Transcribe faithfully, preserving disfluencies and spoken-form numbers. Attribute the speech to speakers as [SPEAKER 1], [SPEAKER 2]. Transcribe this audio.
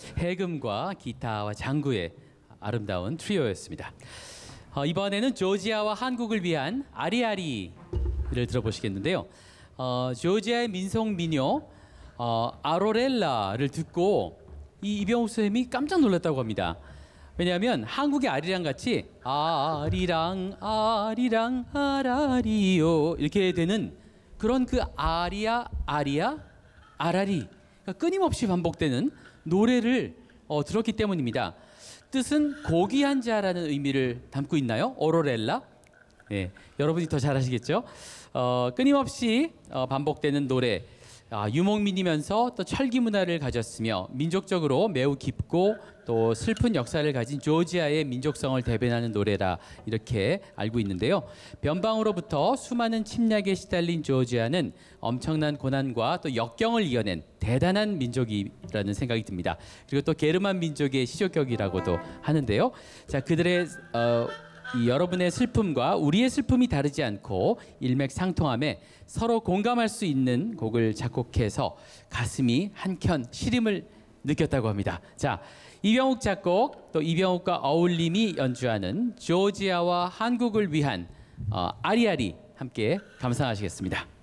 [SPEAKER 1] 해금과 기타와 장구의 아름다운 트리오였습니다. 어, 이번에는 조지아와 한국을 위한 아리아리를 들어보시겠는데요. 어, 조지아의 민속 민요 어, 아로렐라를 듣고 이 이병욱 선생님이 깜짝 놀랐다고 합니다. 왜냐하면 한국의 아리랑 같이 아리랑 아리랑 아라리요 이렇게 되는 그런 그 아리아 아리아 아라리 그러니까 끊임없이 반복되는 노래를 어, 들었기 때문입니다. 뜻은 고귀한 자라는 의미를 담고 있나요? 오로렐라? 네, 여러분이 더 잘하시겠죠? 어, 끊임없이 어, 반복되는 노래, 아, 유목민이면서 또 철기 문화를 가졌으며 민족적으로 매우 깊고 또 슬픈 역사를 가진 조지아의 민족성을 대변하는 노래라 이렇게 알고 있는데요. 변방으로부터 수많은 침략에 시달린 조지아는 엄청난 고난과 또 역경을 이겨낸 대단한 민족이라는 생각이 듭니다. 그리고 또 게르만 민족의 시조격이라고도 하는데요. 자, 그들의 어, 이 여러분의 슬픔과 우리의 슬픔이 다르지 않고 일맥상통함에 서로 공감할 수 있는 곡을 작곡해서 가슴이 한켠 시림을 느꼈다고 합니다. 자, 이병욱 작곡 또 이병욱과 어울림이 연주하는 조지아와 한국을 위한 어, 아리아리 함께 감상하시겠습니다.